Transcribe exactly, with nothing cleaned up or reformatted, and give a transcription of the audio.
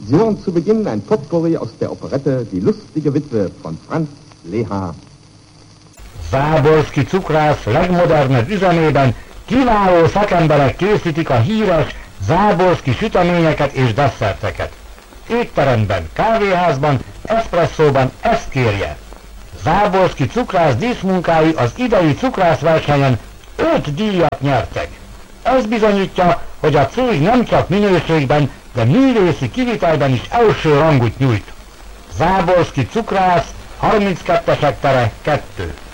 Sie hören zu Beginn ein Potpourri aus der Operette Die lustige Witwe von Franz Lehár. Záborszky cukrász legmodernebb üzemében kiváló szakemberek készítik a híres záborszky süteményeket és desszerteket. Étteremben, kávéházban, eszpresszóban ezt kérje. Záborszky cukrász díszmunkái az idei cukrászversenyen öt díjat nyertek. Ez bizonyítja, hogy a cég nem csak minőségben, de művészi kivitelben is első rangot nyújt. Záborszky cukrász, harminckettesek tere kettő.